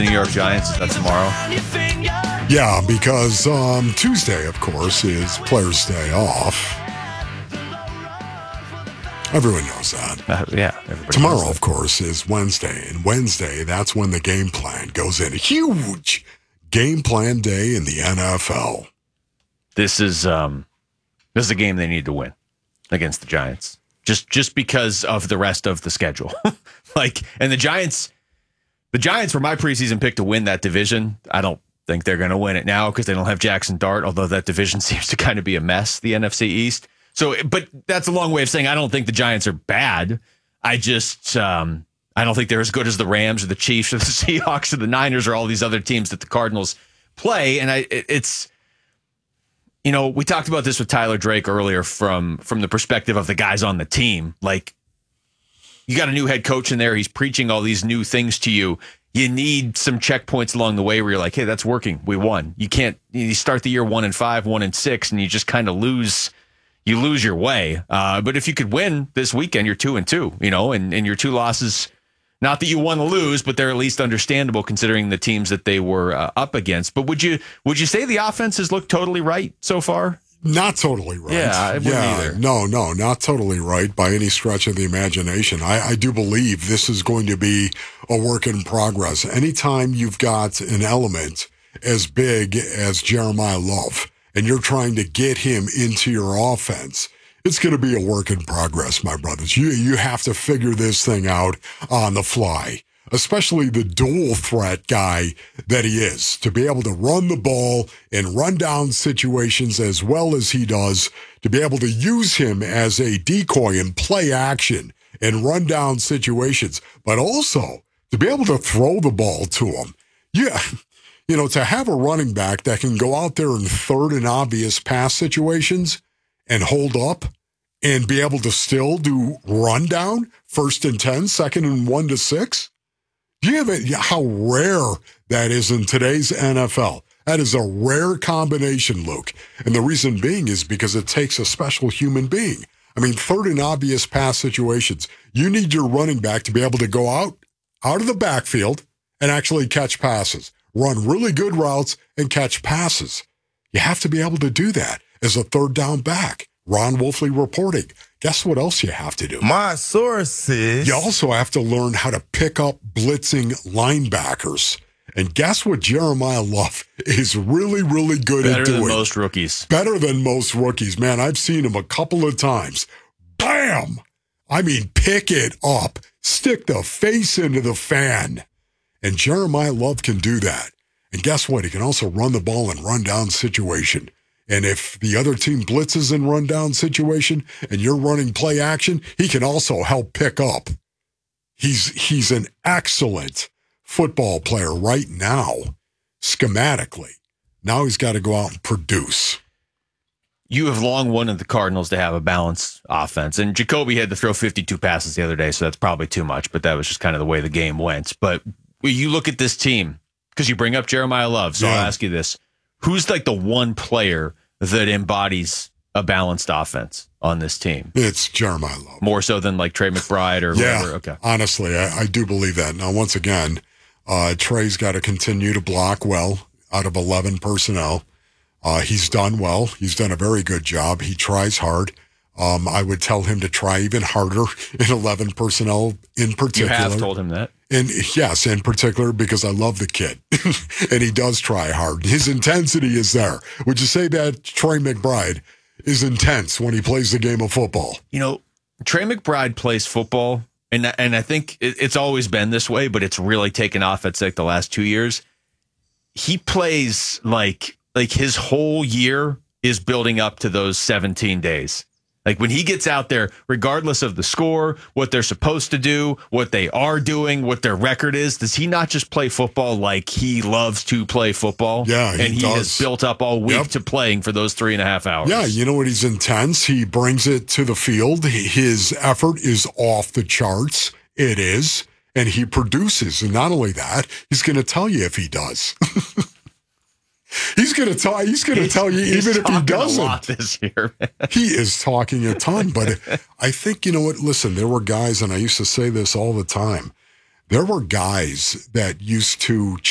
the New York Giants? Is that tomorrow? Yeah, because Tuesday, of course, is Players' Day off. Everyone knows that. Yeah. Tomorrow, of course, is Wednesday. And Wednesday, that's when the game plan goes in. A huge game plan day in the NFL. This is a game they need to win against the Giants. Just because of the rest of the schedule. And the Giants were my preseason pick to win that division. I don't think they're going to win it now because they don't have Jackson Dart, although that division seems to kind of be a mess, the NFC East. So, but that's a long way of saying I don't think the Giants are bad. I just, I don't think they're as good as the Rams or the Chiefs or the Seahawks or the Niners or all these other teams that the Cardinals play. And we talked about this with Tyler Drake earlier from the perspective of the guys on the team. Like, you got a new head coach in there. He's preaching all these new things to you. You need some checkpoints along the way where you're like, hey, that's working. We won. You start the year 1-5, 1-6, and you just kind of lose your way. But if you could win this weekend, you're 2-2, and your two losses, not that you won to lose, but they're at least understandable considering the teams that they were up against. But would you say the offense has looked totally right so far? Not totally right. Yeah, I wouldn't either. No, not totally right by any stretch of the imagination. I do believe this is going to be a work in progress. Anytime you've got an element as big as Jeremiah Love and you're trying to get him into your offense, it's going to be a work in progress, my brothers. You have to figure this thing out on the fly, especially the dual threat guy that he is, to be able to run the ball in rundown situations as well as he does, to be able to use him as a decoy in play action in rundown situations, but also to be able to throw the ball to him. Yeah. To have a running back that can go out there in third and obvious pass situations and hold up and be able to still do rundown, 1st and 10, 2nd and 1-6. Do you have how rare that is in today's NFL? That is a rare combination, Luke. And the reason being is because it takes a special human being. I mean, third and obvious pass situations, you need your running back to be able to go out of the backfield and actually catch passes, run really good routes and catch passes. You have to be able to do that as a third down back. Ron Wolfley reporting. Guess what else you have to do? My sources. You also have to learn how to pick up blitzing linebackers. And guess what Jeremiah Love is really, really good at doing? Better than most rookies. Better than most rookies. Man, I've seen him a couple of times. Bam! I mean, pick it up. Stick the face into the fan. And Jeremiah Love can do that. And guess what? He can also run the ball in rundown situation. And if the other team blitzes in rundown situation and you're running play action, he can also help pick up. He's an excellent football player right now, schematically. Now he's got to go out and produce. You have long wanted the Cardinals to have a balanced offense. And Jacoby had to throw 52 passes the other day, so that's probably too much, but that was just kind of the way the game went. But you look at this team, because you bring up Jeremiah Love, so I'll ask you this. Who's like the one player that embodies a balanced offense on this team? It's Jeremiah Love. More so than like Trey McBride or whoever? Okay. Honestly, I do believe that. Now, once again, Trey's got to continue to block well out of 11 personnel. He's done well. He's done a very good job. He tries hard. I would tell him to try even harder in 11 personnel in particular. You have told him that? And yes, in particular, because I love the kid. And he does try hard. His intensity is there. Would you say that Trey McBride is intense when he plays the game of football? Trey McBride plays football, and I think it's always been this way, but it's really taken off at the last 2 years. He plays like his whole year is building up to those 17 days. Like when he gets out there, regardless of the score, what they're supposed to do, what they are doing, what their record is, does he not just play football like he loves to play football? Yeah, and he has built up all week to playing for those 3.5 hours. Yeah, you know what? He's intense. He brings it to the field. His effort is off the charts. It is. And he produces. And not only that, he's going to tell you if he does. He's going to tell you even if he doesn't. A lot this year, man. He is talking a ton, but I think, you know what, listen, there were guys, and I used to say this all the time, there were guys that used to